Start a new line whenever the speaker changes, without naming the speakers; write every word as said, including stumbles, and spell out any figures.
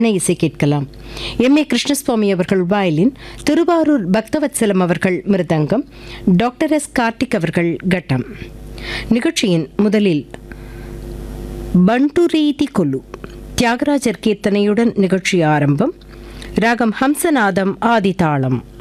இசை கேட்கலாம். M A Krishnaswamy அவர்கள் வயலின், திருவாரூர் பக்தவத்சலம் அவர்கள் மிருதங்கம், டாக்டர் எஸ் கார்த்திக் அவர்கள் கட்டம். நிகழ்ச்சியின் முதலில் பண்டுரீதி கொல்லு தியாகராஜர் கீர்த்தனையுடன் நிகழ்ச்சி ஆரம்பம். ராகம் ஹம்சநாதம் ஆதிதாளம்.